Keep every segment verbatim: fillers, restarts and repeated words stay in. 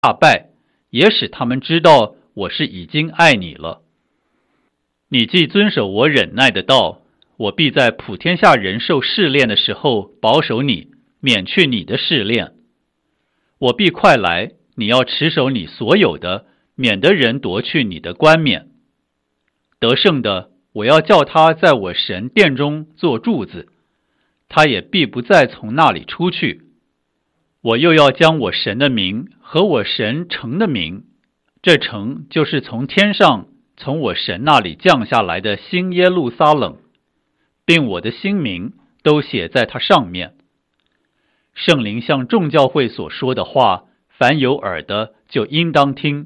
大败，也使他们知道我是已经爱你了。你既遵守我忍耐的道，我必在普天下人受试炼的时候保守你，免去你的试炼。我必快来，你要持守你所有的，免得人夺去你的冠冕。得胜的，我要叫他在我神殿中做柱子，他也必不再从那里出去。我又要将我神的名和我神城的名，这城就是从天上从我神那里降下来的新耶路撒冷，并我的新名都写在它上面。圣灵向众教会所说的话，凡有耳的就应当听。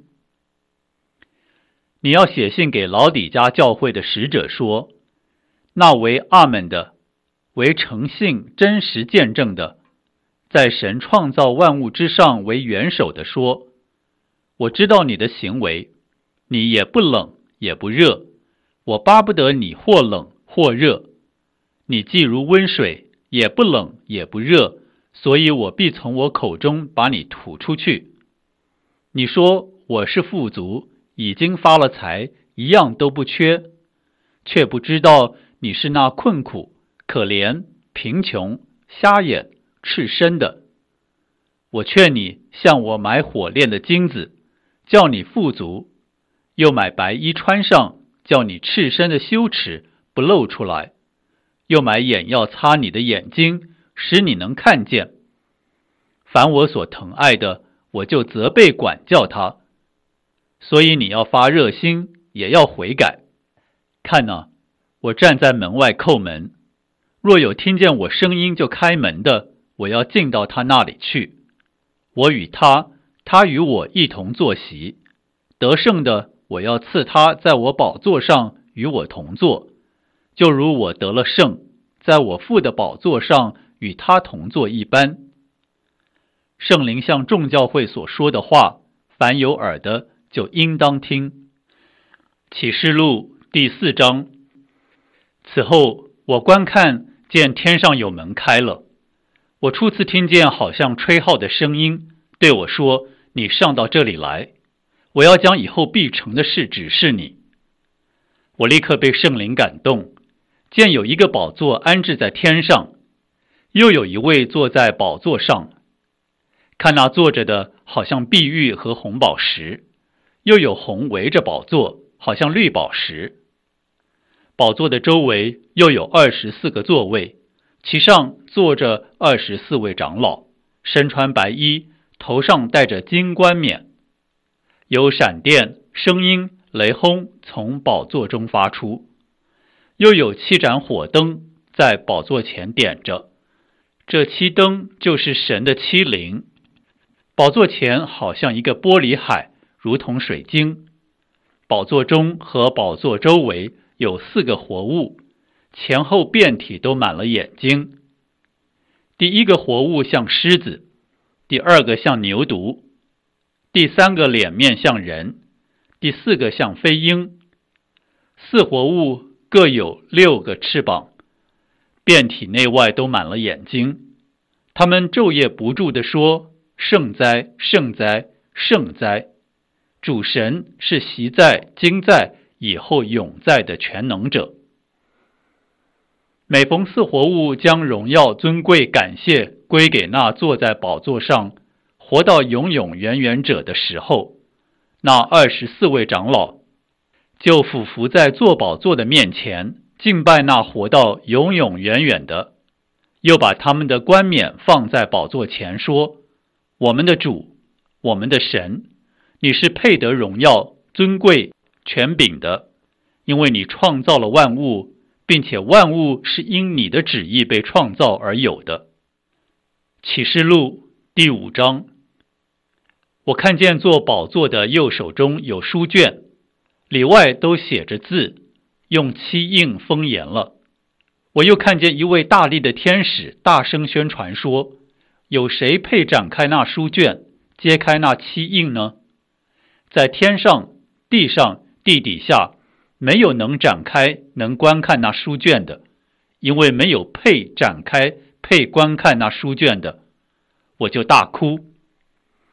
你要写信给老底嘉教会的使者说，那为阿们的，为诚信真实见证的，在神创造万物之上为元首的说，我知道你的行为，你也不冷也不热，我巴不得你或冷或热。你既如温水，也不冷也不热，所以我必从我口中把你吐出去。你说我是富足，已经发了财，一样都不缺，却不知道你是那困苦、可怜、贫穷、瞎眼、赤身的。我劝你向我买火炼的金子，叫你富足，又买白衣穿上，叫你赤身的羞耻不露出来，又买眼药擦你的眼睛，使你能看见。凡我所疼爱的，我就责备管教他。所以你要发热心，也要悔改。看哪，我站在门外叩门，若有听见我声音就开门的，我要进到他那里去。我与他，他与我一同坐席。得胜的，我要赐他在我宝座上与我同坐，就如我得了胜，在我父的宝座上与他同坐一般。圣灵向众教会所说的话，凡有耳的就应当听。启示录第四章。此后我观看，见天上有门开了，我初次听见好像吹号的声音，对我说，你上到这里来，我要将以后必成的事指示你。我立刻被圣灵感动，见有一个宝座安置在天上，又有一位坐在宝座上。看那坐着的好像碧玉和红宝石，又有红围着宝座，好像绿宝石。宝座的周围又有二十四个座位，其上坐着二十四位长老，身穿白衣，头上戴着金冠冕。有闪电、声音、雷轰从宝座中发出，又有七盏火灯在宝座前点着，这七灯就是神的七灵。宝座前好像一个玻璃海，如同水晶。宝座中和宝座周围有四个活物，前后遍体都满了眼睛。第一个活物像狮子，第二个像牛犊，第三个脸面像人，第四个像飞鹰。四活物各有六个翅膀，遍体内外都满了眼睛。他们昼夜不住地说，圣哉，圣哉，圣哉！主神是习在、今在、以后永在的全能者。每逢四活物将荣耀、尊贵、感谢归给那坐在宝座上、活到永永远远者的时候，那二十四位长老就俯伏在坐宝座的面前，敬拜那活到永永远远的，又把他们的冠冕放在宝座前，说，我们的主，我们的神，你是配得荣耀、尊贵、权柄的，因为你创造了万物，并且万物是因你的旨意被创造而有的。启示录第五章。我看见坐宝座的右手中有书卷，里外都写着字，用漆印封严了。我又看见一位大力的天使大声宣传说，有谁配展开那书卷，揭开那漆印呢？在天上、地上、地底下，没有能展开、能观看那书卷的，因为没有配展开、配观看那书卷的。我就大哭。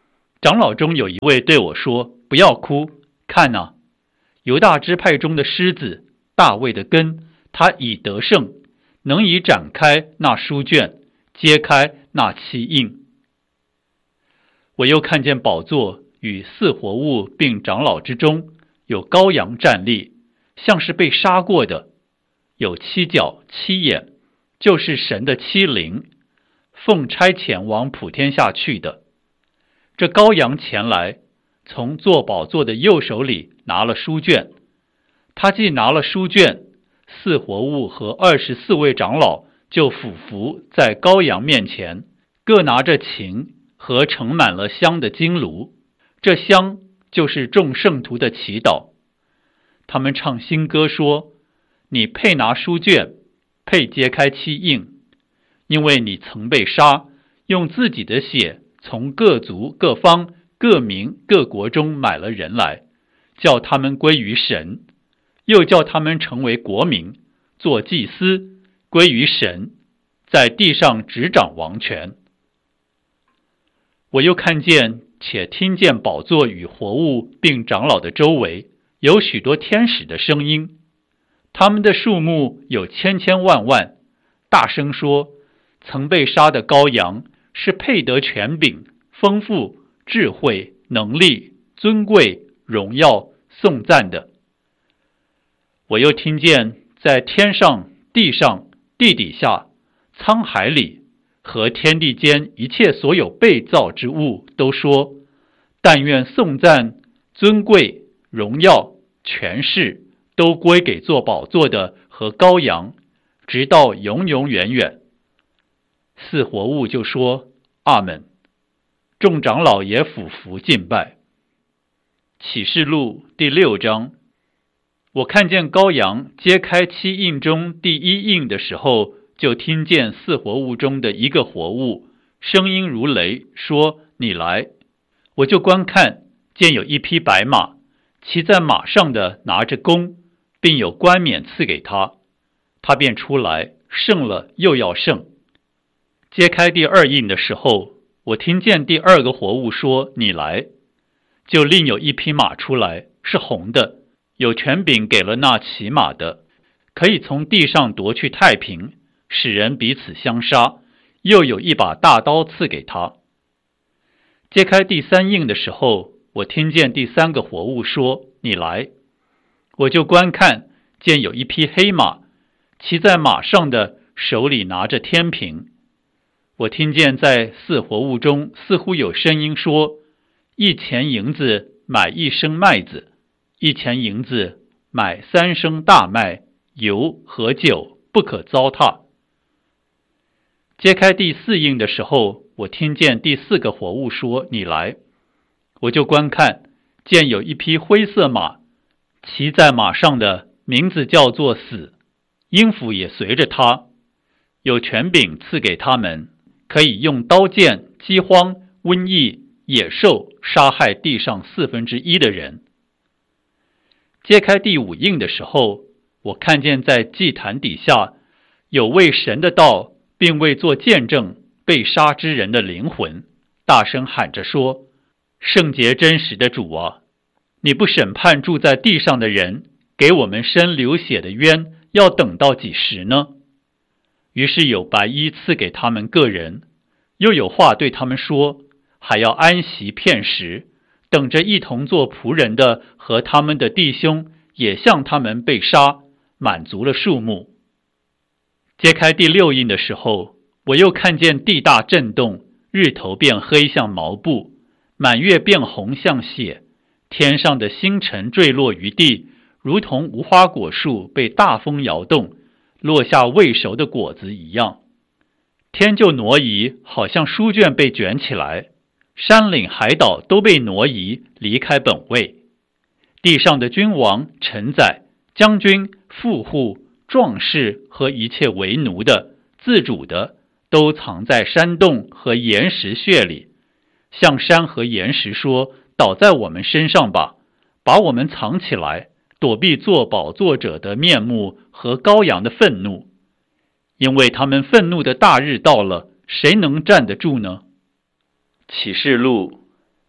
长老中有一位对我说：不要哭，看啊，犹大支派中的狮子大卫的根，他已得胜，能以展开那书卷，揭开那七印。我又看见宝座与四活物并长老之中有羔羊站立，像是被杀过的，有七角七眼，就是神的七灵，奉差遣往普天下去的。这羔羊前来，从坐宝座的右手里拿了书卷，他既拿了书卷，四活物和二十四位长老就俯伏在羔羊面前，各拿着琴和盛满了香的金炉，这香就是众圣徒的祈祷。他们唱新歌说：你配拿书卷，配揭开七印，因为你曾被杀，用自己的血从各族各方各民各国中买了人来，叫他们归于神，又叫他们成为国民，做祭司，归于神，在地上执掌王权。我又看见且听见宝座与活物并长老的周围有许多天使的声音，他们的数目有千千万万，大声说：曾被杀的羔羊是配得权柄、丰富、智慧、能力、尊贵、荣耀、颂赞的。我又听见在天上、地上、地底下、沧海里和天地间一切所有被造之物都说：但愿颂赞、尊贵、荣耀、权势都归给坐宝座的和羔羊，直到永永远远。四活物就说：阿们。众长老也俯伏敬拜。启示录第六章，我看见羔羊揭开七印中第一印的时候，就听见四活物中的一个活物，声音如雷，说：你来。我就观看，见有一匹白马，骑在马上的拿着弓，并有冠冕赐给他，他便出来，胜了又要胜。揭开第二印的时候，我听见第二个活物说：你来。就另有一匹马出来，是红的，有权柄给了那骑马的，可以从地上夺去太平，使人彼此相杀，又有一把大刀赐给他。揭开第三印的时候，我听见第三个活物说：你来。我就观看，见有一匹黑马，骑在马上的手里拿着天平。我听见在四活物中似乎有声音说：一钱银子买一升麦子，一钱银子买三升大麦，油和酒不可糟蹋。揭开第四印的时候，我听见第四个活物说：你来。我就观看，见有一匹灰色马，骑在马上的名字叫做死，阴府也随着他，有权柄赐给他们，可以用刀剑、饥荒、瘟疫、野兽杀害地上四分之一的人。揭开第五印的时候，我看见在祭坛底下有为神的道并为做见证被杀之人的灵魂，大声喊着说：圣洁真实的主啊，你不审判住在地上的人，给我们生流血的冤，要等到几时呢？于是有白衣赐给他们个人，又有话对他们说，还要安息片时，等着一同做仆人的和他们的弟兄也像他们被杀，满足了数目。揭开第六印的时候，我又看见地大震动，日头变黑像毛布，满月变红像血，天上的星辰坠落于地，如同无花果树被大风摇动，落下未熟的果子一样。天就挪移，好像书卷被卷起来，山岭海岛都被挪移，离开本位。地上的君王、臣宰、将军、富户、壮士和一切为奴的、自主的，都藏在山洞和岩石穴里，向山和岩石说：倒在我们身上吧，把我们藏起来，躲避坐宝座者的面目和羔羊的愤怒。因为他们愤怒的大日到了，谁能站得住呢？启示录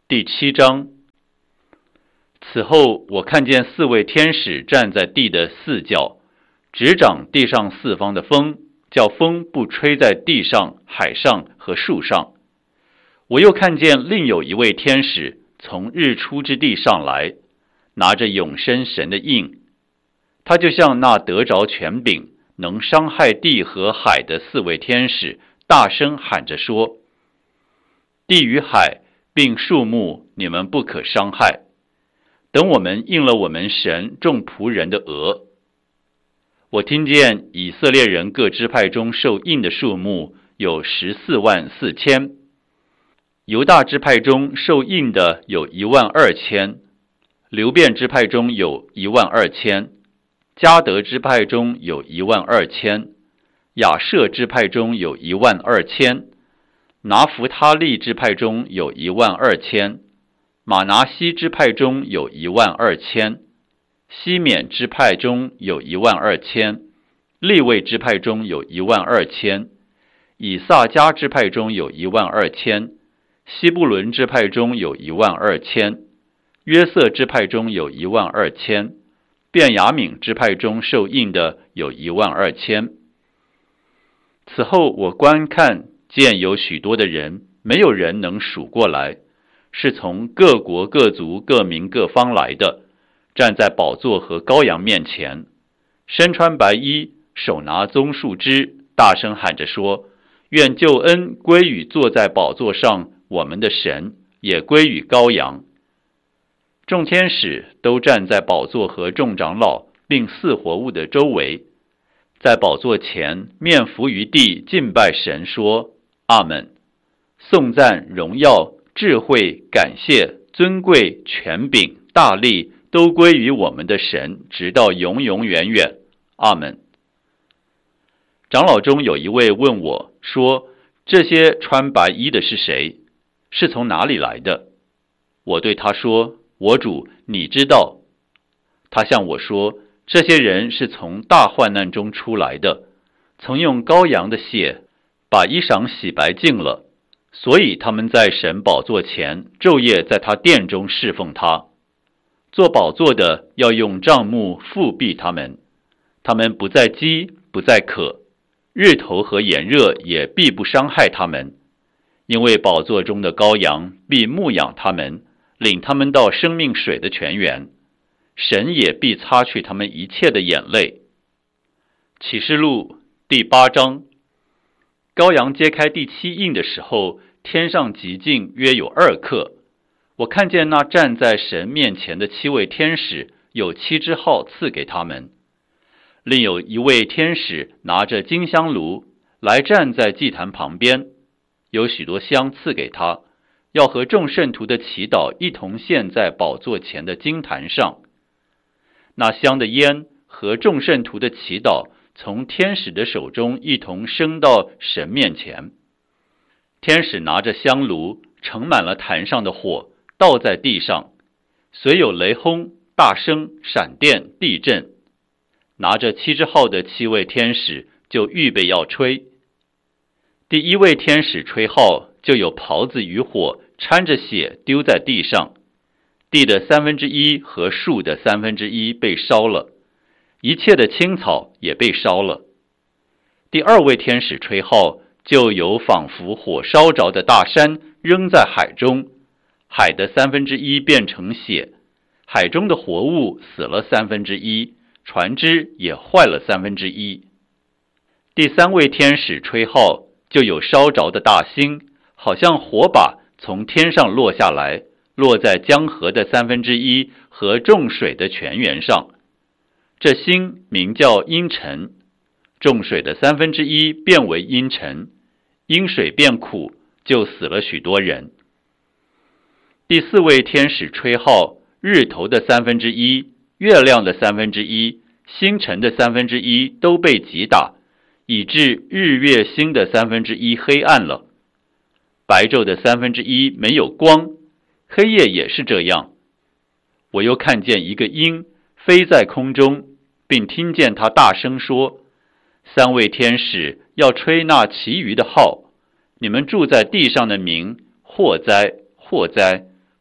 第七章。此后，我看见四位天使站在地的四角，执掌地上四方的风，叫风不吹在地上、海上和树上。我又看见另有一位天使从日出之地上来，拿着永生神的印。他就像那得着权柄能伤害地和海的四位天使，大声喊着说：地与海并树木你们不可伤害，等我们应了我们神众仆人的额。我听见以色列人各支派中受印的数目有十四万四千，犹大支派中受印的有一万二千，流便支派中有一万二千，迦得支派中有一万二千，亚设支派中有一万二千，拿弗他利支派中有一万二千，马拿西支派中有一万二千，西缅支派中有一万二千，利未支派中有一万二千，以萨迦支派中有一万二千，西布伦支派中有一万二千，约瑟支派中有一万二千，便雅悯支派中受印的有一万二千。此后我观看，见有许多的人，没有人能数过来，是从各国各族各民各方来的，站在宝座和羔羊面前，身穿白衣，手拿棕树枝，大声喊着说：愿救恩归于坐在宝座上我们的神，也归于羔羊。众天使都站在宝座和众长老并四活物的周围，在宝座前面伏于地敬拜神，说：阿们。颂赞、荣耀、智慧、感谢、尊贵、权柄、大力都归于我们的神，直到永永远远。阿们。长老中有一位问我说：这些穿白衣的是谁？是从哪里来的？我对他说：我主，你知道。他向我说：这些人是从大患难中出来的，曾用羔羊的血把衣裳洗白净了，所以他们在神宝座前昼夜在他殿中侍奉他。做宝座的要用帐幕覆庇他们，他们不再饥，不再渴，日头和炎热也必不伤害他们，因为宝座中的羔羊必牧养他们，领他们到生命水的泉源，神也必擦去他们一切的眼泪。启示录第八章。羔羊揭开第七印的时候，天上极静约有二刻。我看见那站在神面前的七位天使，有七支号赐给他们。另有一位天使拿着金香炉来站在祭坛旁边，有许多香赐给他，要和众圣徒的祈祷一同献在宝座前的金坛上。那香的烟和众圣徒的祈祷从天使的手中一同升到神面前。天使拿着香炉盛满了坛上的火，倒在地上，随有雷轰、大声、闪电、地震。拿着七支号的七位天使就预备要吹。第一位天使吹号，就有袍子与火掺着血丢在地上，地的三分之一和树的三分之一被烧了，一切的青草也被烧了。第二位天使吹号，就有仿佛火烧着的大山扔在海中，海的三分之一变成血，海中的活物死了三分之一，船只也坏了三分之一。第三位天使吹号，就有烧着的大星，好像火把从天上落下来，落在江河的三分之一和众水的泉源上。这星名叫阴沉，众水的三分之一变为阴沉，因水变苦，就死了许多人。第四位天使吹号，日头的三分之一、月亮的三分之一、星辰的三分之一都被击打，以致日月星的三分之一黑暗了。白昼的三分之一没有光，黑夜也是这样。我又看见一个鹰飞在空中，并听见他大声说：三位天使要吹那其余的号，你们住在地上的民，祸哉祸哉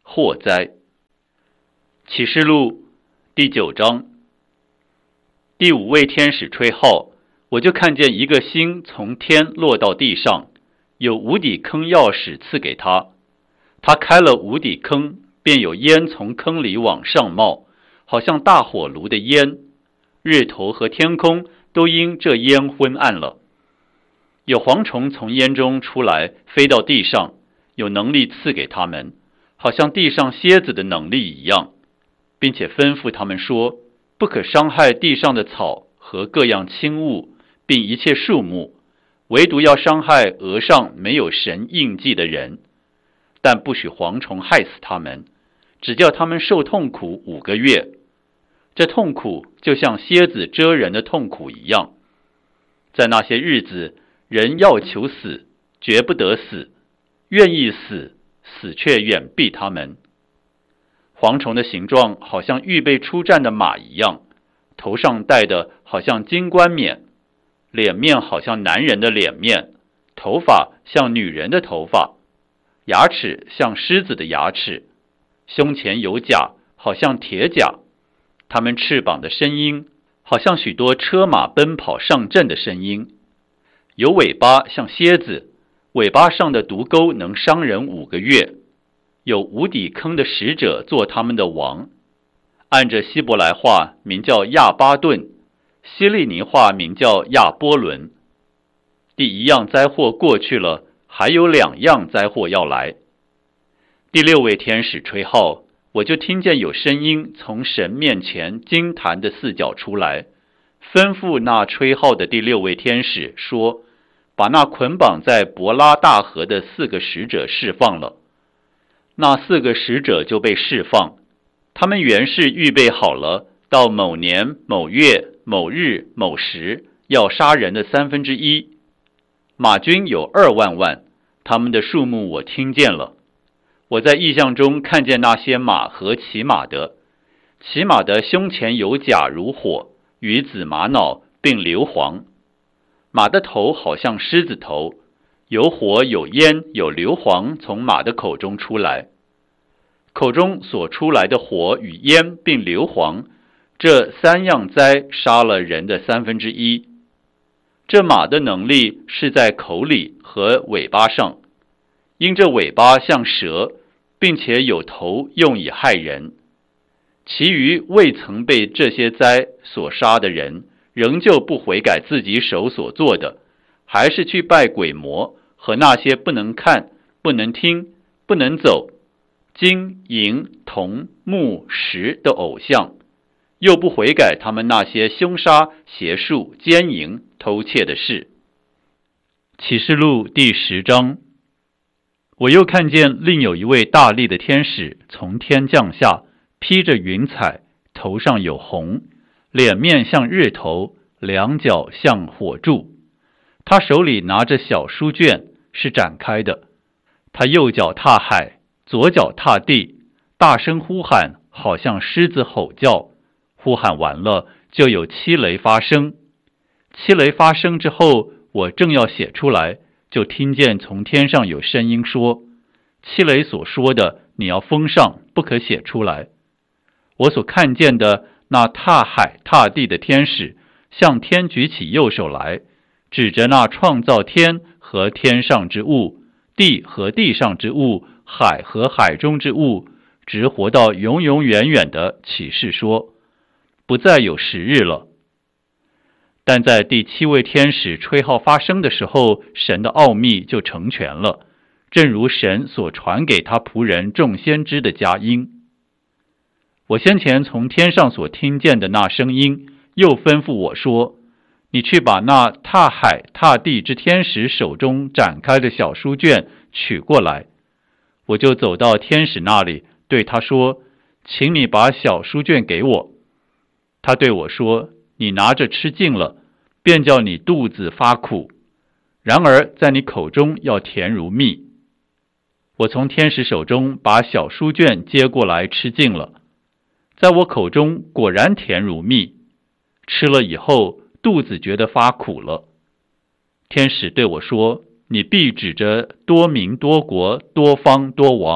祸哉！启示录第九章，第五位天使吹号，我就看见一个星从天落到地上，有无底坑钥匙赐给他。他开了无底坑，便有烟从坑里往上冒，好像大火炉的烟，日头和天空都因这烟昏暗了。有蝗虫从烟中出来，飞到地上，有能力赐给他们，好像地上蝎子的能力一样，并且吩咐他们说，不可伤害地上的草和各样轻物，并一切树木，唯独要伤害额上没有神印记的人，但不许蝗虫害死他们，只叫他们受痛苦五个月。这痛苦就像蝎子蛰人的痛苦一样。在那些日子，人要求死，绝不得死；愿意死，死却远避他们。蝗虫的形状好像预备出战的马一样，头上戴的好像金冠冕，脸面好像男人的脸面，头发像女人的头发，牙齿像狮子的牙齿，胸前有甲，好像铁甲。他们翅膀的声音好像许多车马奔跑上阵的声音。有尾巴像蝎子，尾巴上的毒钩能伤人五个月。有无底坑的使者做他们的王，按着希伯来话名叫亚巴顿，希利尼话名叫亚波伦。第一样灾祸过去了，还有两样灾祸要来。第六位天使吹号，我就听见有声音从神面前金坛的四角出来，吩咐那吹号的第六位天使说，把那捆绑在伯拉大河的四个使者释放了。那四个使者就被释放，他们原是预备好了，到某年某月某日某时要杀人的三分之一。马军有二万万，他们的数目我听见了。我在异象中看见那些马和骑马的，骑马的胸前有甲如火，与紫玛瑙并硫磺，马的头好像狮子头，有火有烟有硫磺从马的口中出来，口中所出来的火与烟并硫磺，这三样灾杀了人的三分之一。这马的能力是在口里和尾巴上，因这尾巴像蛇，并且有头用以害人。其余未曾被这些灾所杀的人，仍旧不悔改自己手所做的，还是去拜鬼魔和那些不能看、不能听、不能走、金银铜木石的偶像，又不悔改他们那些凶杀、邪术、奸淫、偷窃的事。启示录第十章，我又看见另有一位大力的天使从天降下，披着云彩，头上有红，脸面像日头，两脚像火柱。他手里拿着小书卷，是展开的。他右脚踏海，左脚踏地，大声呼喊，好像狮子吼叫。呼喊完了，就有七雷发生。七雷发生之后，我正要写出来，就听见从天上有声音说，七雷所说的你要封上，不可写出来。我所看见的那踏海踏地的天使，向天举起右手来，指着那创造天和天上之物，地和地上之物，海和海中之物，直活到永永远远的启示说，不再有时日了。但在第七位天使吹号发生的时候，神的奥秘就成全了，正如神所传给他仆人众先知的佳音。我先前从天上所听见的那声音，又吩咐我说，你去把那踏海踏地之天使手中展开的小书卷取过来。我就走到天使那里，对他说，请你把小书卷给我。他对我说，你拿着吃尽了，便叫你肚子发苦，然而在你口中要甜如蜜。我从天使手中把小书卷接过来吃尽了，在我口中果然甜如蜜，吃了以后肚子觉得发苦了。天使对我说，你必指着多民多国多方多王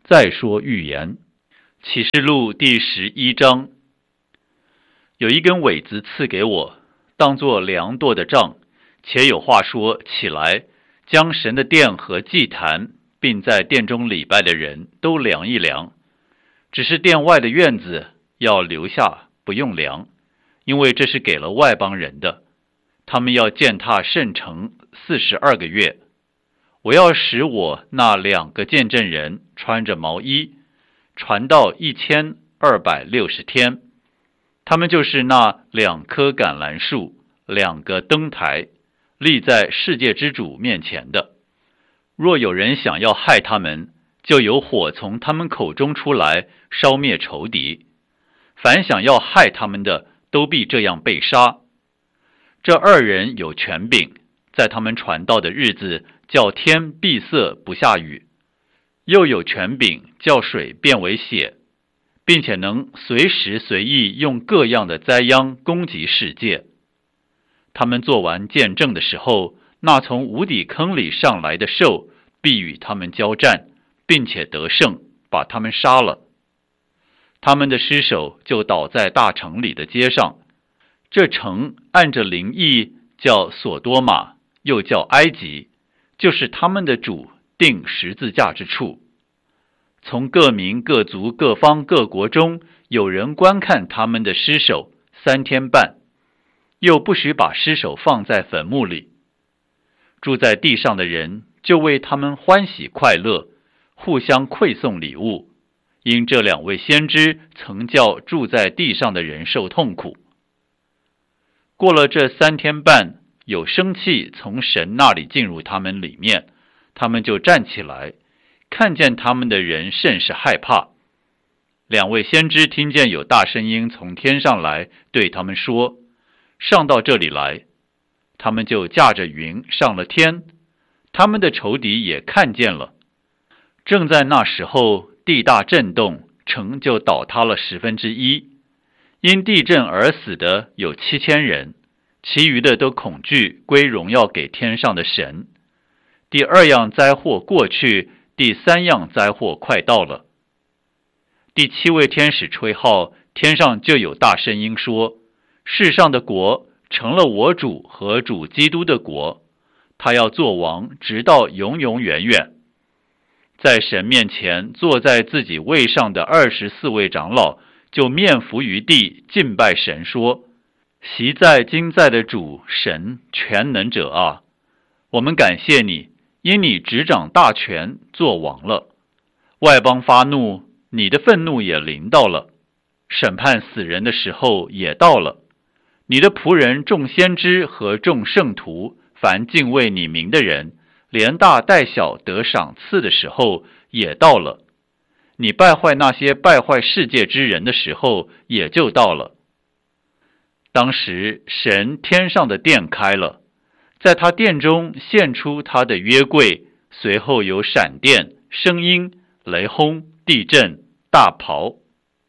再说预言。启示录第十一章。有一根苇子赐给我，当作量度的杖，且有话说：起来，将神的殿和祭坛，并在殿中礼拜的人都量一量。只是殿外的院子要留下，不用量，因为这是给了外邦人的。他们要践踏圣城四十二个月。我要使我那两个见证人穿着毛衣，传道一千二百六十天。他们就是那两棵橄榄树，两个灯台，立在世界之主面前的。若有人想要害他们，就有火从他们口中出来，烧灭仇敌。凡想要害他们的，都必这样被杀。这二人有权柄，在他们传道的日子，叫天闭塞不下雨，又有权柄叫水变为血，并且能随时随意用各样的灾殃攻击世界。他们做完见证的时候，那从无底坑里上来的兽必与他们交战，并且得胜，把他们杀了。他们的尸首就倒在大城里的街上。这城按着灵意叫索多玛，又叫埃及，就是他们的主钉十字架之处。从各民各族各方各国中有人观看他们的尸首三天半，又不许把尸首放在坟墓里。住在地上的人就为他们欢喜快乐，互相馈送礼物，因这两位先知曾叫住在地上的人受痛苦。过了这三天半，有生气从神那里进入他们里面，他们就站起来，看见他们的人甚是害怕。两位先知听见有大声音从天上来，对他们说：上到这里来。他们就驾着云上了天，他们的仇敌也看见了。正在那时候，地大震动，城就倒塌了十分之一。因地震而死的有七千人，其余的都恐惧，归荣耀给天上的神。第二样灾祸过去，第三样灾祸快到了。第七位天使吹号，天上就有大声音说：世上的国成了我主和主基督的国，他要做王，直到永永远远。在神面前坐在自己位上的二十四位长老就面伏于地，敬拜神说：昔在今在的主神全能者啊，我们感谢你，因你执掌大权，做王了。外邦发怒，你的愤怒也临到了，审判死人的时候也到了。你的仆人众先知和众圣徒，凡敬畏你名的人，连大带小得赏赐的时候也到了。你败坏那些败坏世界之人的时候也就到了。当时神天上的殿开了，在他殿中现出他的约柜，随后有闪电、声音、雷轰、地震、大雹。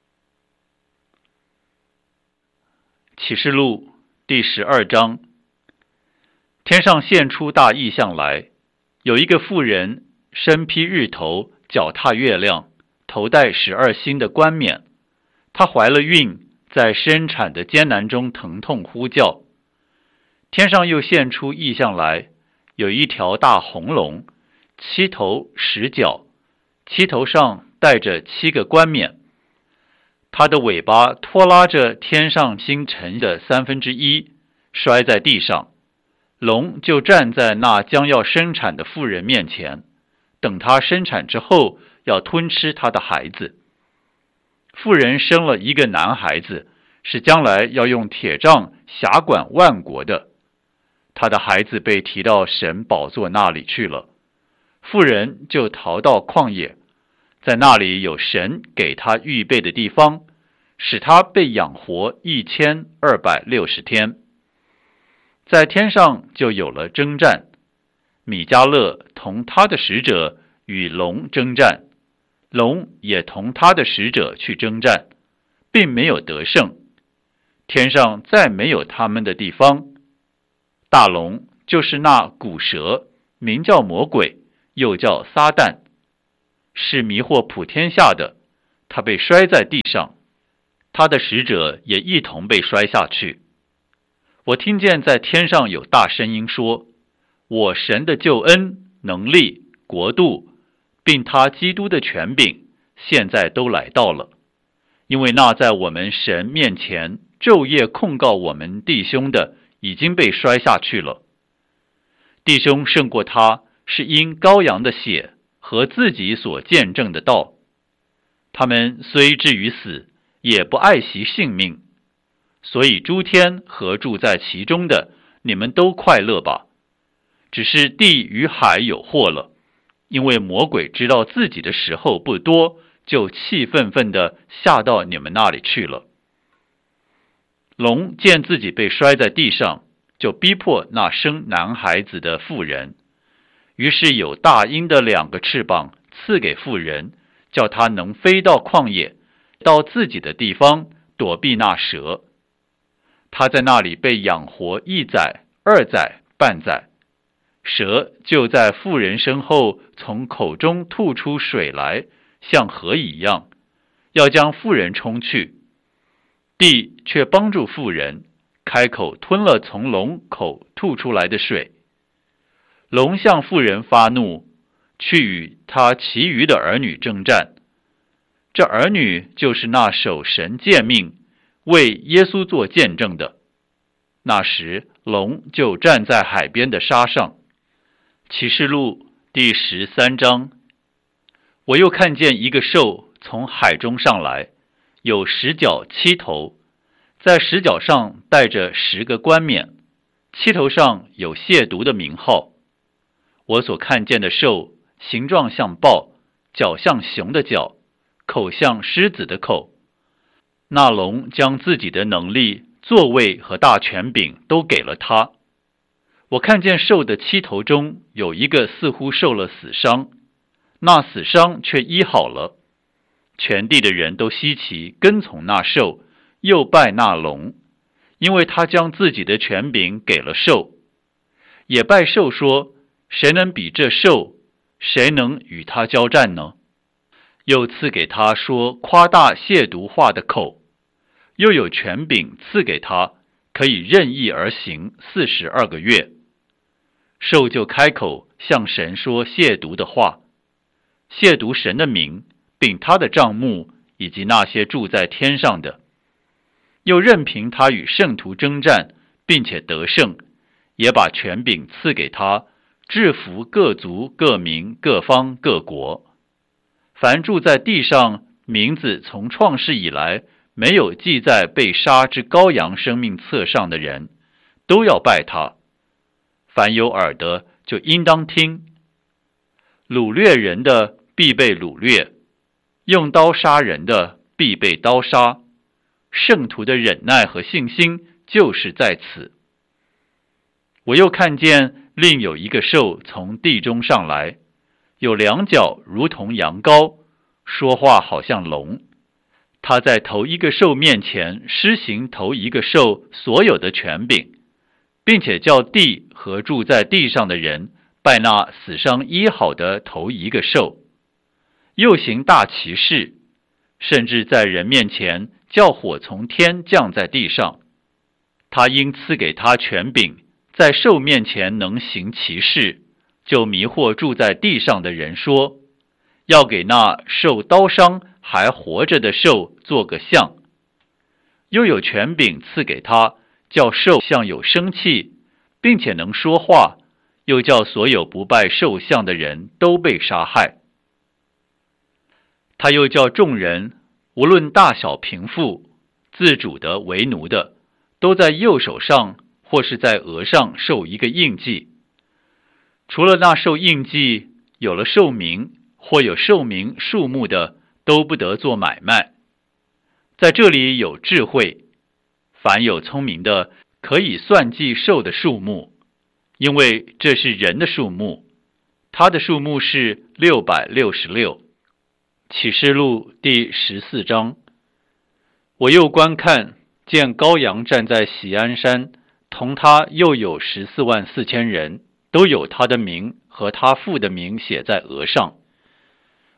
启示录第十二章。天上现出大异象来，有一个妇人身披日头，脚踏月亮，头戴十二星的冠冕。她怀了孕，在生产的艰难中疼痛呼叫。天上又现出异象来，有一条大红龙，七头十角，七头上带着七个冠冕。它的尾巴拖拉着天上星辰的三分之一，摔在地上。龙就站在那将要生产的妇人面前，等她生产之后，要吞吃她的孩子。妇人生了一个男孩子，是将来要用铁杖辖管万国的。她的孩子被提到神宝座那里去了，妇人就逃到旷野，在那里有神给她预备的地方，使她被养活一千二百六十天。在天上就有了征战，米迦勒同他的使者与龙征战，龙也同他的使者去征战，并没有得胜。天上再没有他们的地方。大龙就是那古蛇，名叫魔鬼，又叫撒旦， 是迷惑普天下的，他被摔在地上，他的使者也一同被摔下去。我听见在天上有大声音说，我神的救恩、能力、国度，并他基督的权柄，现在都来到了。因为那在我们神面前昼夜控告我们弟兄的，已经被摔下去了。弟兄胜过他，是因羔羊的血和自己所见证的道。他们虽至于死，也不爱惜性命。所以诸天和住在其中的，你们都快乐吧。只是地与海有祸了，因为魔鬼知道自己的时候不多，就气愤愤地下到你们那里去了。龙见自己被摔在地上，就逼迫那生男孩子的妇人，于是有大鹰的两个翅膀赐给妇人，叫他能飞到旷野，到自己的地方躲避那蛇。他在那里被养活一载、二载、半载，蛇就在妇人身后从口中吐出水来，像河一样，要将妇人冲去。地却帮助妇人，开口吞了从龙口吐出来的水。龙向妇人发怒，去与他其余的儿女征战。这儿女就是那守神诫命、为耶稣做见证的。那时龙就站在海边的沙上。启示录第十三章。我又看见一个兽从海中上来，有十角七头，在十角上带着十个冠冕，七头上有亵渎的名号。我所看见的兽形状像豹，脚像熊的脚，口像狮子的口。那龙将自己的能力、座位和大权柄都给了他。我看见兽的七头中有一个似乎受了死伤，那死伤却医好了。全地的人都稀奇，跟从那兽，又拜那龙，因为他将自己的权柄给了兽。也拜兽说，谁能比这兽？谁能与他交战呢？又赐给他说夸大亵渎话的口，又有权柄赐给他，可以任意而行四十二个月。兽就开口向神说亵渎的话，亵渎神的名，并他的帐幕，以及那些住在天上的。又任凭他与圣徒征战，并且得胜，也把权柄赐给他，制服各族、各民、各方、各国。凡住在地上，名字从创世以来没有记在被杀之羔羊生命册上的人，都要拜他。凡有耳的，就应当听。掳掠人的必被掳掠，用刀杀人的必被刀杀。圣徒的忍耐和信心就是在此。我又看见另有一个兽从地中上来，有两脚如同羊羔，说话好像龙。他在头一个兽面前施行头一个兽所有的权柄，并且叫地和住在地上的人拜那死伤医好的头一个兽。又行大奇事，甚至在人面前叫火从天降在地上。他因赐给他权柄，在兽面前能行奇事，就迷惑住在地上的人说，要给那受刀伤还活着的兽做个像。又有权柄赐给他，叫兽像有生气，并且能说话，又叫所有不拜兽像的人都被杀害。他又叫众人，无论大小贫富，自主的为奴的，都在右手上或是在额上受一个印记。除了那受印记，有了寿名或有寿名数目的，都不得做买卖。在这里有智慧，凡有聪明的，可以算计兽的数目，因为这是人的数目，他的数目是六百六十六。启示录第十四章。我又观看，见羔羊站在锡安山，同他又有十四万四千人，都有他的名和他父的名写在额上。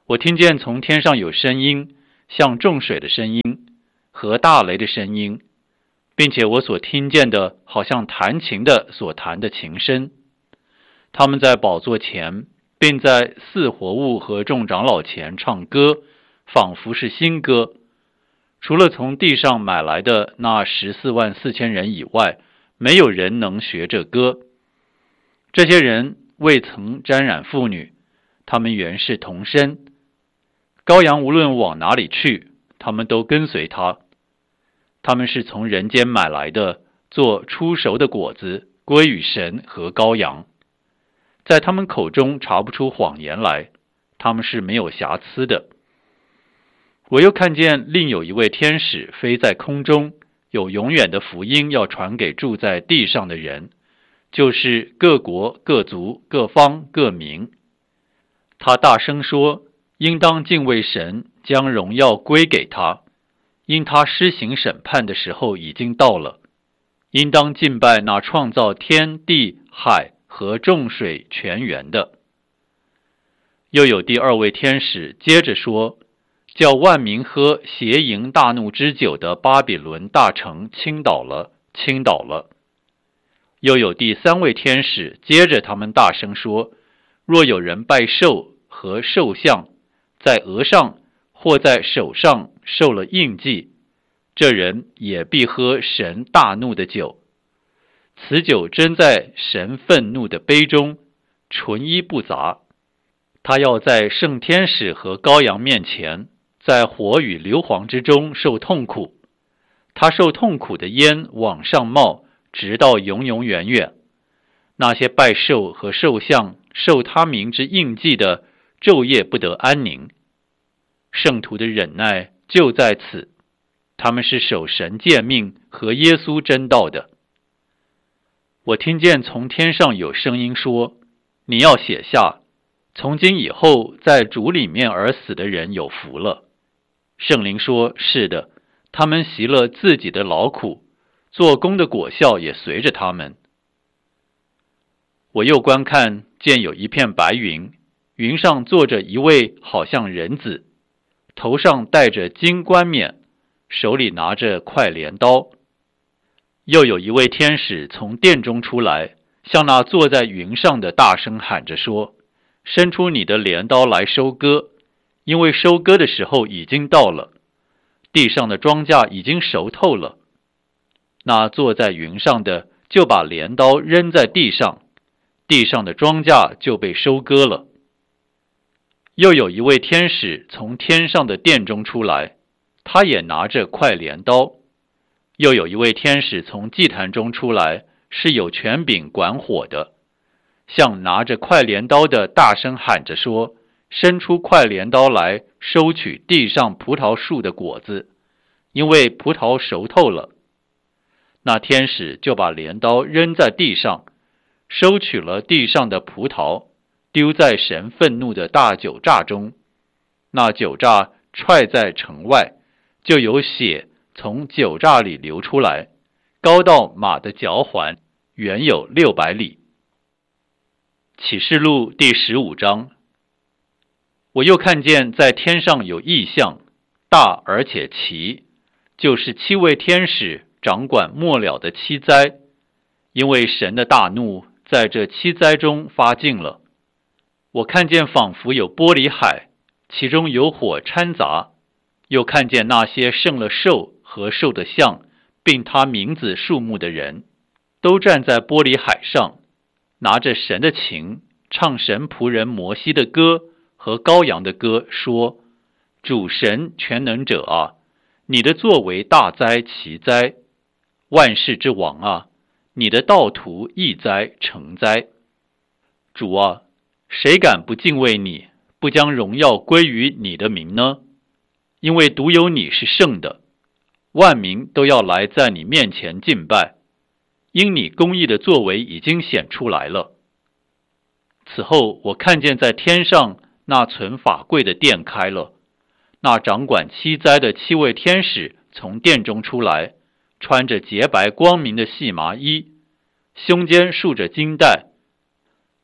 我听见从天上有声音，像众水的声音和大雷的声音，并且我所听见的好像弹琴的所弹的琴声。他们在宝座前，并在四活物和众长老前唱歌，仿佛是新歌。除了从地上买来的那十四万四千人以外，没有人能学这歌。这些人未曾沾染妇女，他们原是童身。羔羊无论往哪里去，他们都跟随他。他们是从人间买来的，做初熟的果子，归与神和羔羊。在他们口中查不出谎言来，他们是没有瑕疵的。我又看见另有一位天使飞在空中，有永远的福音要传给住在地上的人，就是各国、各族、各方、各民。他大声说，应当敬畏神，将荣耀归给他，因他施行审判的时候已经到了。应当敬拜那创造天地海和众水泉源的。又有第二位天使接着说，叫万民喝邪淫大怒之酒的巴比伦大城倾倒了，倾倒了。又有第三位天使接着他们大声说，若有人拜兽和兽像，在额上或在手上受了印记，这人也必喝神大怒的酒。此酒真在神愤怒的杯中，纯一不杂。他要在圣天使和羔羊面前，在火与硫磺之中受痛苦。他受痛苦的烟往上冒，直到永永远远。那些拜兽和兽像受他名之印记的，昼夜不得安宁。圣徒的忍耐就在此，他们是守神诫命和耶稣真道的。我听见从天上有声音说，你要写下，从今以后在主里面而死的人有福了。圣灵说，是的，他们习了自己的劳苦，做工的果效也随着他们。我又观看，见有一片白云，云上坐着一位好像人子，头上戴着金冠冕，手里拿着快镰刀。又有一位天使从殿中出来，向那坐在云上的大声喊着说，伸出你的镰刀来收割，因为收割的时候已经到了，地上的庄稼已经熟透了。那坐在云上的就把镰刀扔在地上，地上的庄稼就被收割了。又有一位天使从天上的殿中出来，他也拿着快镰刀。又有一位天使从祭坛中出来，是有权柄管火的，向拿着快镰刀的大声喊着说，伸出快镰刀来收取地上葡萄树的果子，因为葡萄熟透了。那天使就把镰刀扔在地上，收取了地上的葡萄，丢在神愤怒的大酒榨中。那酒榨踹在城外，就有血从酒榨里流出来，高到马的脚环，远有六百里。启示录第十五章。我又看见在天上有异象，大而且奇，就是七位天使掌管末了的七灾，因为神的大怒在这七灾中发尽了。我看见仿佛有玻璃海，其中有火掺杂，又看见那些胜了兽和兽的像，并他名字数目的人，都站在玻璃海上，拿着神的琴，唱神仆人摩西的歌和羔羊的歌，说，主神全能者啊，你的作为大哉奇哉，万世之王啊，你的道途易哉成哉。主啊，谁敢不敬畏你，不将荣耀归于你的名呢？因为独有你是圣的，万民都要来在你面前敬拜，因你公义的作为已经显出来了。此后我看见在天上那存法柜的殿开了，那掌管七灾的七位天使从殿中出来，穿着洁白光明的细麻衣，胸间束着金带，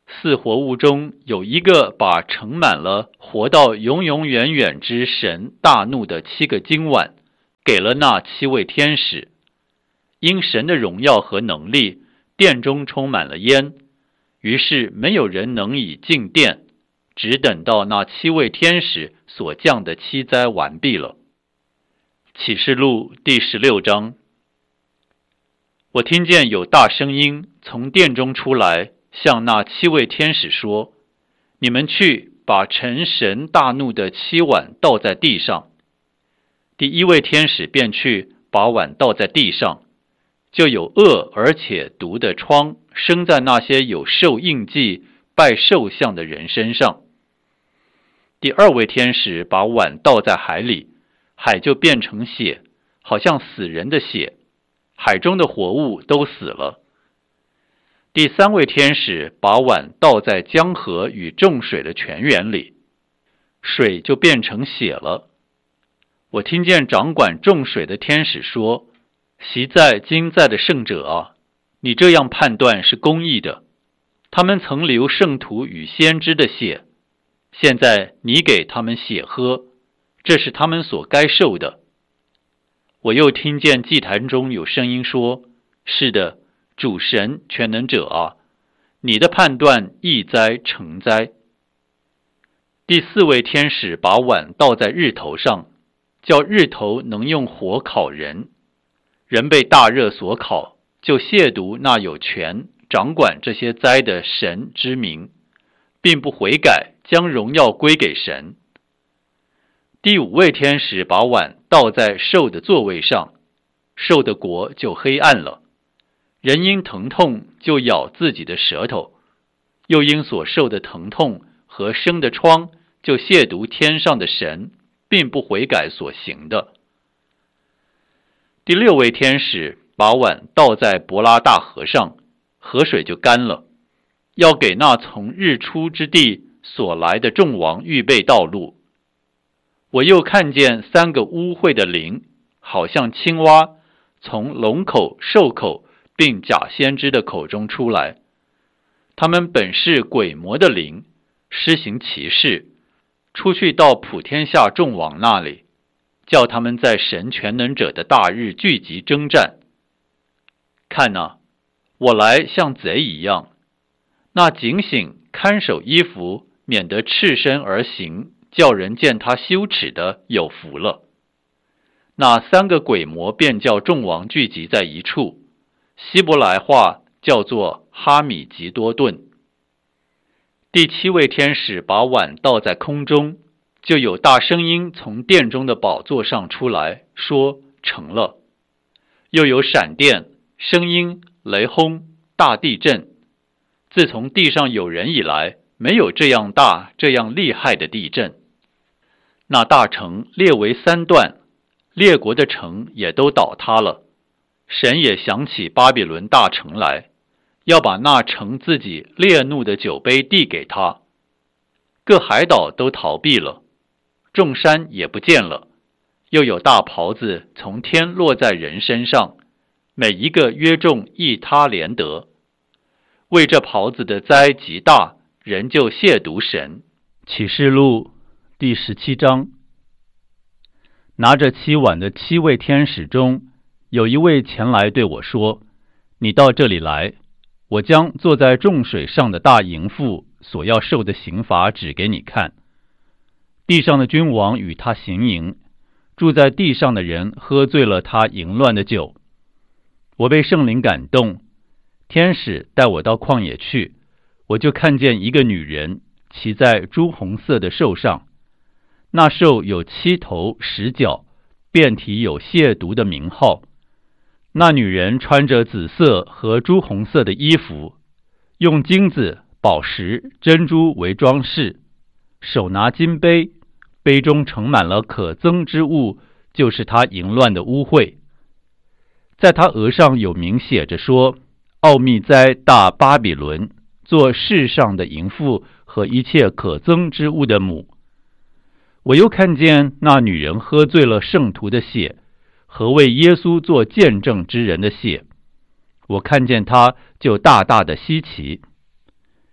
四活物中有一个把盛满了活到永永远远之神大怒的七个金碗给了那七位天使。因神的荣耀和能力，殿中充满了烟，于是没有人能以进殿，只等到那七位天使所降的七灾完毕了。启示录第十六章。我听见有大声音从殿中出来，向那七位天使说：你们去把盛神大怒的七碗倒在地上。第一位天使便去把碗倒在地上，就有恶而且毒的疮生在那些有兽印记拜兽像的人身上。第二位天使把碗倒在海里，海就变成血，好像死人的血，海中的活物都死了。第三位天使把碗倒在江河与众水的泉源里，水就变成血了。我听见掌管众水的天使说：昔在今在的圣者啊，你这样判断是公义的。他们曾流圣徒与先知的血，现在你给他们血喝，这是他们所该受的。我又听见祭坛中有声音说：是的，主神全能者啊，你的判断易哉成哉。第四位天使把碗倒在日头上，叫日头能用火烤人。人被大热所烤，就亵渎那有权掌管这些灾的神之名，并不悔改，将荣耀归给神。第五位天使把碗倒在兽的座位上，兽的国就黑暗了。人因疼痛就咬自己的舌头，又因所受的疼痛和生的疮就亵渎天上的神，并不悔改所行的。第六位天使把碗倒在伯拉大河上，河水就干了，要给那从日出之地所来的众王预备道路。我又看见三个污秽的灵，好像青蛙，从龙口、兽口并假先知的口中出来。他们本是鬼魔的灵，施行奇事，出去到普天下众王那里，叫他们在神全能者的大日聚集征战。看哪，我来像贼一样，那警醒看守衣服，免得赤身而行，叫人见他羞耻的有福了。那三个鬼魔便叫众王聚集在一处，希伯来话叫做哈米吉多顿。第七位天使把碗倒在空中，就有大声音从殿中的宝座上出来，说：成了。又有闪电、声音、雷轰、大地震。自从地上有人以来，没有这样大、这样厉害的地震。那大城列为三段，列国的城也都倒塌了。神也想起巴比伦大城来，要把那城自己烈怒的酒杯递给他。各海岛都逃避了，众山也不见了。又有大袍子从天落在人身上，每一个约重一他连得。为这袍子的灾极大，人就亵渎神。启示录第十七章。拿着七碗的七位天使中，有一位前来对我说：你到这里来，我将坐在众水上的大淫妇所要受的刑罚指给你看。地上的君王与他行淫，住在地上的人喝醉了他淫乱的酒。我被圣灵感动，天使带我到旷野去，我就看见一个女人骑在朱红色的兽上，那兽有七头十角，遍体有亵渎的名号。那女人穿着紫色和朱红色的衣服，用金子、宝石、珍珠为装饰，手拿金杯，杯中盛满了可憎之物，就是她淫乱的污秽。在她额上有名写着说：奥秘哉大巴比伦，做世上的淫妇和一切可憎之物的母。我又看见那女人喝醉了圣徒的血和为耶稣做见证之人的血，我看见她就大大的稀奇。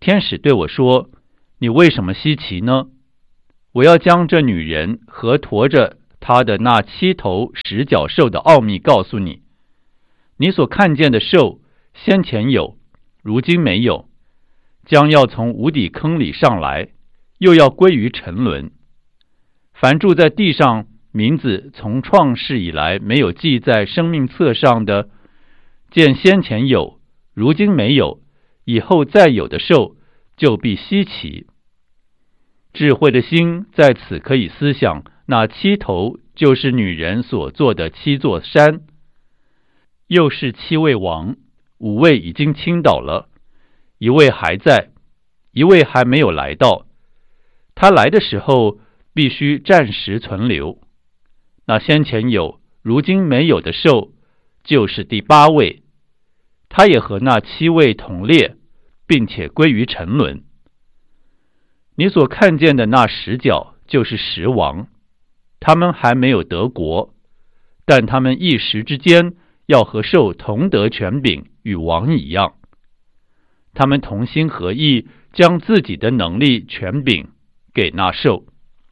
天使对我说：你为什么稀奇呢？我要将这女人和驮着她的那七头十角兽的奥秘告诉你。你所看见的兽，先前有，如今没有，将要从无底坑里上来，又要归于沉沦。凡住在地上，名字从创世以来没有记在生命册上的，见先前有，如今没有，以后再有的兽，就必稀奇。智慧的心在此可以思想，那七头就是女人所做的七座山，又是七位王，五位已经倾倒了，一位还在，一位还没有来到。他来的时候必须暂时存留。那先前有，如今没有的兽，就是第八位，他也和那七位同列，并且归于沉沦。你所看见的那十角，就是十王，他们还没有得国，但他们一时之间要和兽同得权柄，与王一样。他们同心合意，将自己的能力、权柄给那兽。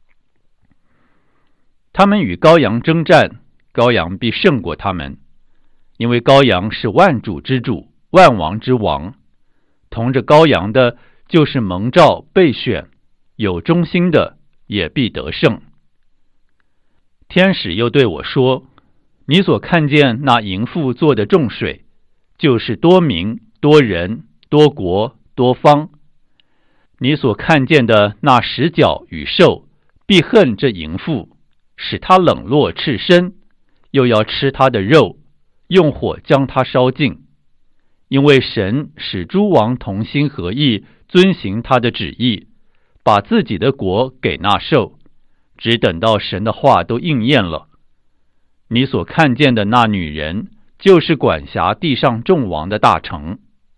他们与羔羊征战，羔羊必胜过他们，因为羔羊是万主之主，万王之王。同着羔羊的，就是蒙召备选，有忠心的，也必得胜。天使又对我说：你所看见那淫妇做的众水，就是多民、多人、多国、多方。你所看见的那十角与兽，必恨这淫妇，使他冷落赤身，又要吃他的肉，用火将他烧尽。因为神使诸王同心合意，遵行他的旨意，把自己的国给那兽，只等到神的话都应验了。你所看见的那女人，就是管辖地上众王的大城。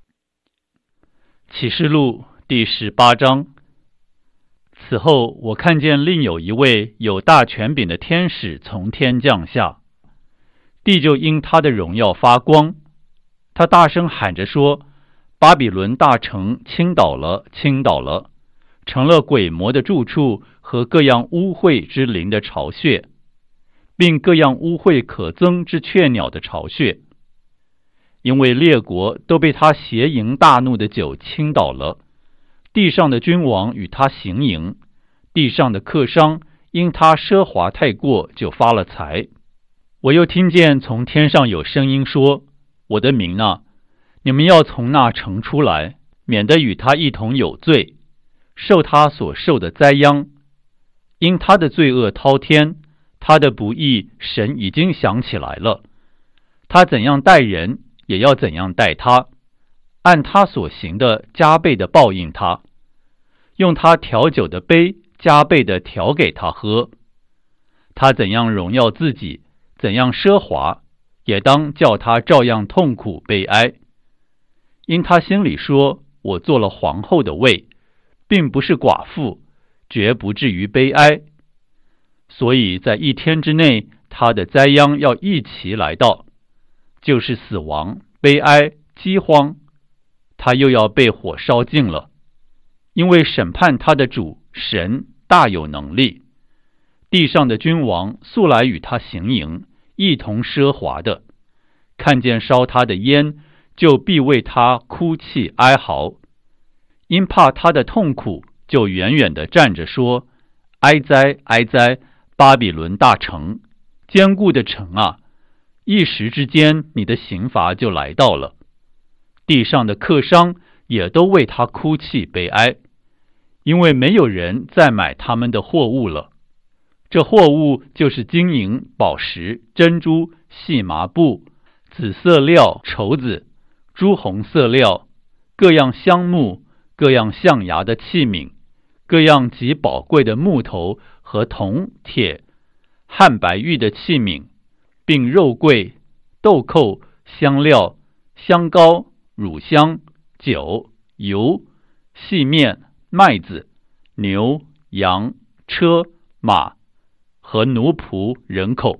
启示录第十八章。此后，我看见另有一位有大权柄的天使从天降下，地就因他的荣耀发光。他大声喊着说：巴比伦大城倾倒了，倾倒了，成了鬼魔的住处和各样污秽之灵的巢穴，并各样污秽可憎之雀鸟的巢穴。因为列国都被他邪淫大怒的酒倾倒了，地上的君王与他行淫，地上的客商因他奢华太过就发了财。我又听见从天上有声音说：我的民啊，你们要从那城出来，免得与他一同有罪，受他所受的灾殃。因他的罪恶滔天，他的不义神已经想起来了。他怎样待人，也要怎样待他，按他所行的加倍的报应他，用他调酒的杯加倍的调给他喝。他怎样荣耀自己，怎样奢华，也当叫他照样痛苦悲哀。因他心里说：我做了皇后的位，并不是寡妇，绝不至于悲哀。所以在一天之内，他的灾殃要一齐来到，就是死亡、悲哀、饥荒，他又要被火烧尽了。因为审判他的主神大有能力，地上的君王素来与他行淫，一同奢华的，看见烧他的烟，就必为他哭泣哀嚎。因怕他的痛苦，就远远地站着说：哀哉哀哉，巴比伦大城，坚固的城啊，一时之间你的刑罚就来到了。地上的客商也都为他哭泣悲哀，因为没有人再买他们的货物了。这货物就是金银、宝石、珍珠、细麻布、紫色料、绸子、朱红色料，各样香木，各样象牙的器皿，各样极宝贵的木头和铜、铁、汉白玉的器皿，并肉桂、豆蔻、香料、香膏、乳香、酒、油、细面、麦子、牛、羊、车、马和奴仆人口。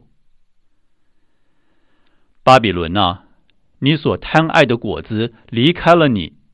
巴比伦啊，你所贪爱的果子离开了你，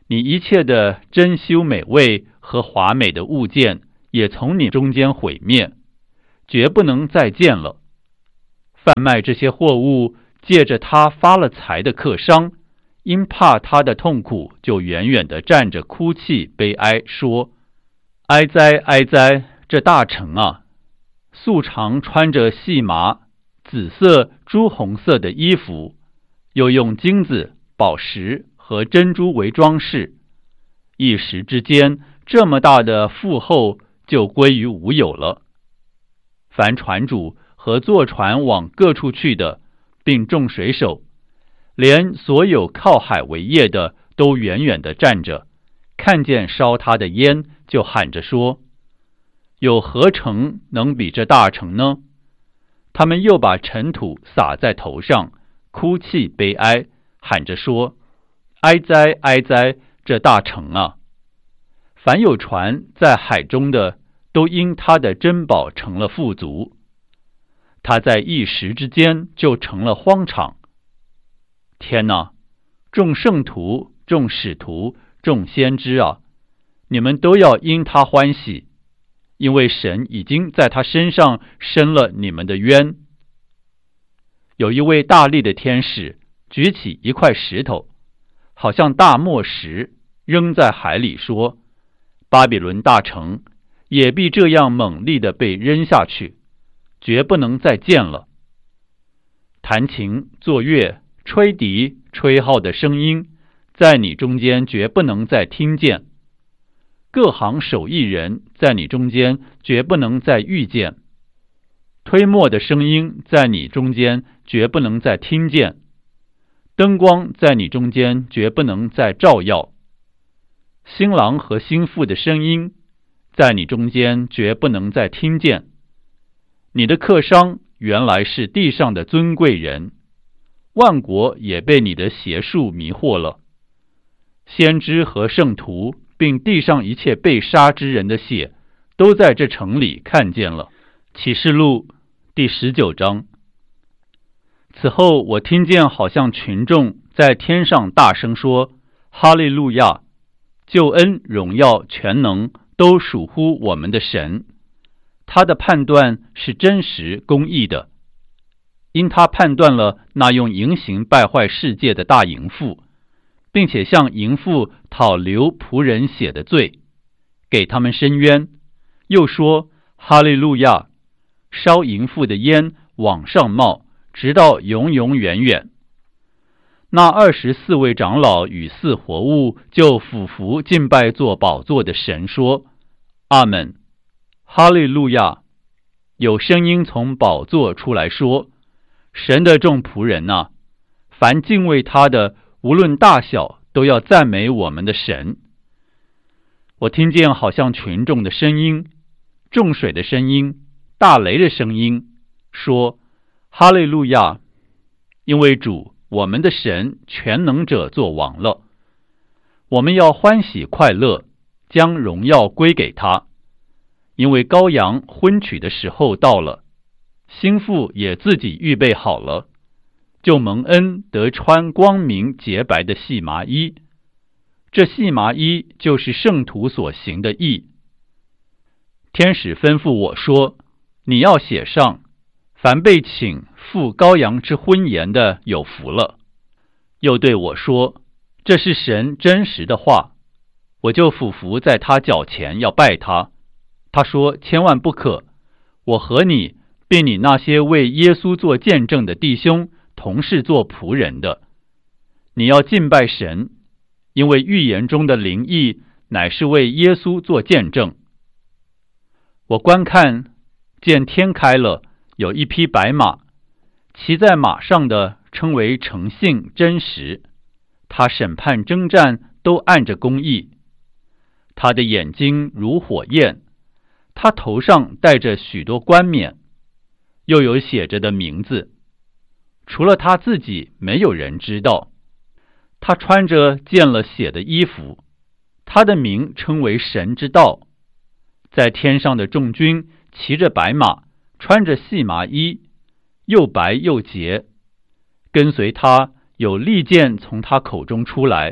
你一切的珍馐美味和华美的物件也从你中间毁灭，绝不能再见了。贩卖这些货物，借着他发了财的客商，因怕他的痛苦，就远远地站着哭泣悲哀，说：哀哉哀哉，这大城啊！素常穿着细麻、紫色、朱红色的衣服，又用金子、宝石和珍珠为装饰，一时之间，这么大的富厚就归于无有了。凡船主和坐船往各处去的，并众水手，连所有靠海为业的，都远远地站着，看见烧他的烟，就喊着说：有何城能比这大城呢？他们又把尘土撒在头上，哭泣悲哀，喊着说：哀哉哀哉，这大城啊！凡有船在海中的，都因他的珍宝成了富足。他在一时之间就成了荒场。天哪！众圣徒、众使徒、众先知啊，你们都要因他欢喜，因为神已经在他身上伸了你们的冤。有一位大力的天使举起一块石头，好像大磨石，扔在海里，说：巴比伦大城也必这样猛力地被扔下去，绝不能再见了。弹琴、作乐、吹笛、吹号的声音，在你中间绝不能再听见。各行手艺人在你中间绝不能再遇见。推磨的声音在你中间绝不能再听见。灯光在你中间绝不能再照耀。新郎和新妇的声音在你中间绝不能再听见。你的客商原来是地上的尊贵人，万国也被你的邪术迷惑了。先知和圣徒并地上一切被杀之人的血，都在这城里看见了。启示录第十九章。此后我听见好像群众在天上大声说：哈利路亚！救恩、荣耀、全能都属乎我们的神，他的判断是真实公义的，因他判断了那用淫行败坏世界的大淫妇，并且向淫妇讨流仆人血的罪，给他们伸冤。又说：哈利路亚！烧淫妇的烟往上冒，直到永永远远。那二十四位长老与四活物就俯伏敬拜做宝座的神，说：阿们，哈利路亚！有声音从宝座出来说：神的众仆人啊，凡敬畏他的，无论大小，都要赞美我们的神。我听见好像群众的声音、众水的声音、大雷的声音，说：哈利路亚！因为主我们的神全能者作王了，我们要欢喜快乐，将荣耀归给他。因为羔羊婚娶的时候到了，新妇也自己预备好了，就蒙恩得穿光明洁白的细麻衣。这细麻衣就是圣徒所行的义。天使吩咐我说：你要写上，凡被请赴羔羊之婚筵的有福了。又对我说：这是神真实的话。我就俯伏在他脚前要拜他。他说：千万不可，我和你并你那些为耶稣做见证的弟兄同是做仆人的，你要敬拜神，因为预言中的灵意乃是为耶稣做见证。我观看，见天开了，有一匹白马，骑在马上的称为诚信真实，他审判征战都按着公义。他的眼睛如火焰，他头上戴着许多冠冕，又有写着的名字，除了他自己没有人知道。他穿着溅了血的衣服，他的名称为神之道。在天上的众军骑着白马，穿着细麻衣，又白又洁。跟随他有利剑从他口中出来，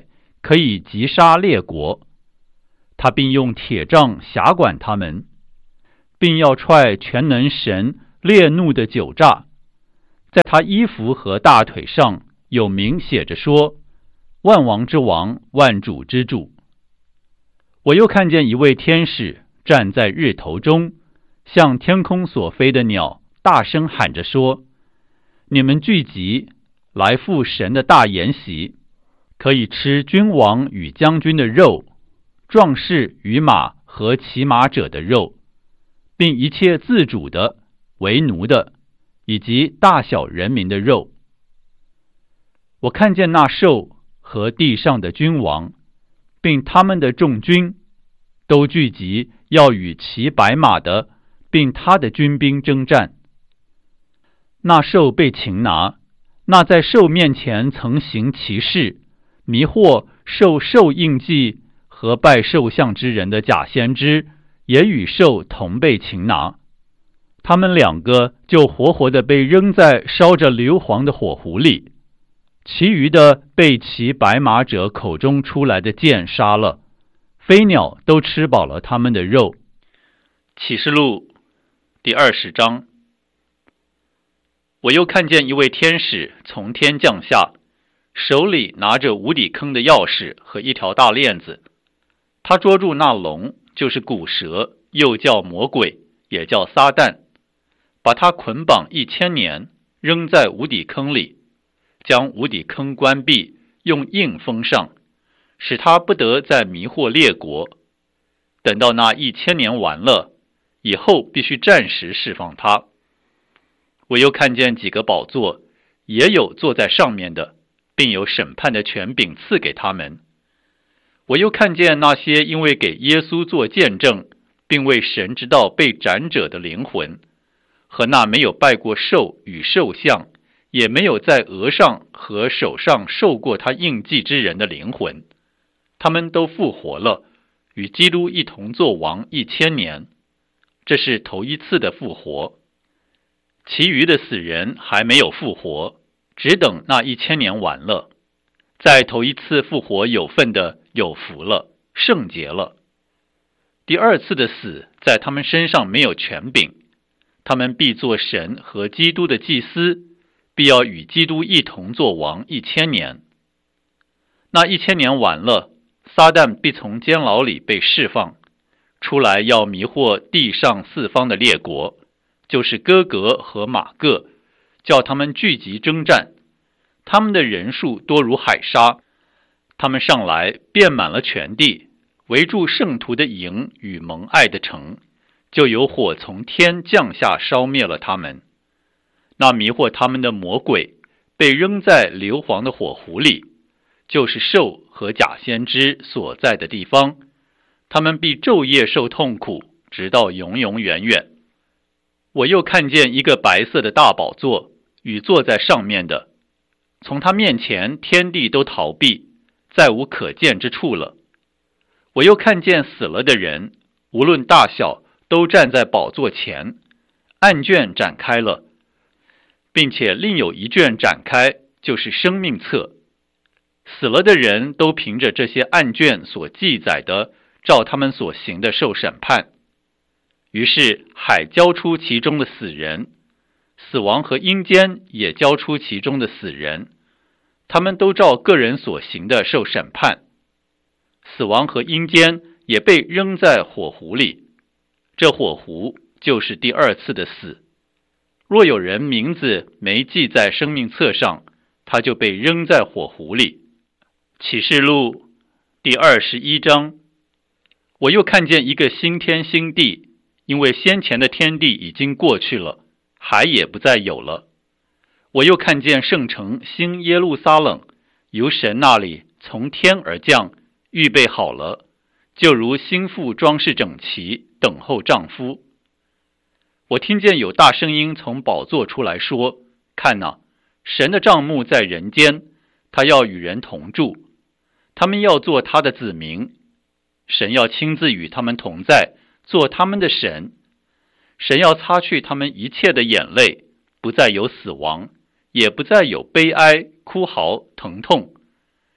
可以击杀列国。他并用铁杖辖管他们，并要踹全能神烈怒的酒炸。在他衣服和大腿上有名写着说：万王之王，万主之主。我又看见一位天使站在日头中，向天空所飞的鸟大声喊着说：你们聚集来赴神的大筵席，可以吃君王与将军的肉，壮士与马和骑马者的肉，并一切自主的、为奴的，以及大小人民的肉。我看见那兽和地上的君王，并他们的众军，都聚集要与骑白马的，并他的军兵征战。那兽被擒拿，那在兽面前曾行奇事，迷惑受兽印记和拜兽像之人的假先知，也与兽同被擒拿。他们两个就活活的被扔在烧着硫磺的火湖里，其余的被骑白马者口中出来的箭杀了，飞鸟都吃饱了他们的肉。启示录第二十章。我又看见一位天使从天降下，手里拿着无底坑的钥匙和一条大链子。他捉住那龙，就是古蛇，又叫魔鬼，也叫撒旦，把他捆绑一千年，扔在无底坑里，将无底坑关闭，用印封上，使他不得再迷惑列国。等到那一千年完了以后，必须暂时释放他。我又看见几个宝座，也有坐在上面的，并有审判的权柄赐给他们。我又看见那些因为给耶稣做见证，并为神之道被斩者的灵魂，和那没有拜过兽与兽像，也没有在额上和手上受过他印记之人的灵魂，他们都复活了，与基督一同作王一千年。这是头一次的复活。其余的死人还没有复活，只等那一千年完了。在头一次复活有份的有福了，圣洁了。第二次的死在他们身上没有权柄，他们必做神和基督的祭司，必要与基督一同作王一千年。那一千年完了，撒旦必从监牢里被释放，出来要迷惑地上四方的列国，就是哥格和马各，叫他们聚集征战。他们的人数多如海沙，他们上来遍满了全地，围住圣徒的营与蒙爱的城，就有火从天降下烧灭了他们。那迷惑他们的魔鬼被扔在硫磺的火湖里，就是兽和假先知所在的地方，他们必昼夜受痛苦，直到永永远远。我又看见一个白色的大宝座，与坐在上面的，从他面前天地都逃避，再无可见之处了。我又看见死了的人，无论大小，都站在宝座前，案卷展开了，并且另有一卷展开，就是生命册。死了的人都凭着这些案卷所记载的，照他们所行的受审判。于是海交出其中的死人，死亡和阴间也交出其中的死人，他们都照个人所行的受审判。死亡和阴间也被扔在火湖里，这火湖就是第二次的死。若有人名字没记在生命册上，他就被扔在火湖里。启示录第二十一章。我又看见一个新天新地，因为先前的天地已经过去了，海也不再有了。我又看见圣城新耶路撒冷，由神那里从天而降，预备好了，就如新妇装饰整齐，等候丈夫。我听见有大声音从宝座出来说：看哪，神的帐幕在人间，他要与人同住，他们要做他的子民，神要亲自与他们同在，做他们的神。神要擦去他们一切的眼泪，不再有死亡，也不再有悲哀、哭嚎、疼痛，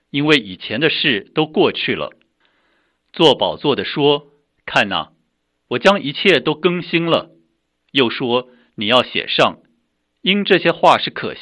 因为以前的事都过去了。坐宝座的说：看哪，我将一切都更新了。又说：你要写上，因这些话是可